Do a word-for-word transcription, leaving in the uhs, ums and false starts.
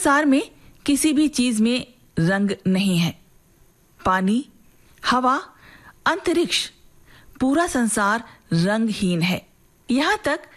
संसार में किसी भी चीज में रंग नहीं है। पानी, हवा, अंतरिक्ष, पूरा संसार रंगहीन है। यहाँ तक